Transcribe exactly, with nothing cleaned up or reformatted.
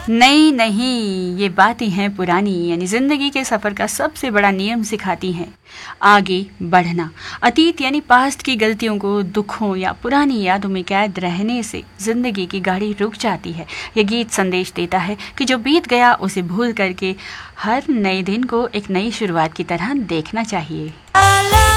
नहीं नहीं, ये बातें हैं पुरानी, यानी जिंदगी के सफर का सबसे बड़ा नियम सिखाती हैं आगे बढ़ना। अतीत यानी पास्ट की गलतियों को, दुखों या पुरानी यादों में कैद रहने से जिंदगी की गाड़ी रुक जाती है। यह गीत संदेश देता है कि जो बीत गया उसे भूल करके हर नए दिन को एक नई शुरुआत की तरह देखना चाहिए।